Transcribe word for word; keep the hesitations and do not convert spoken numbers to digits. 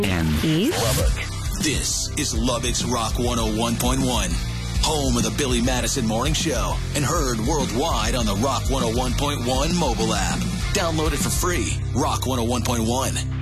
and East. Lubbock. This is Lubbock's Rock one oh one point one, home of the Billy Madison Morning Show, and heard worldwide on the Rock one oh one point one mobile app. Download it for free. Rock one oh one point one.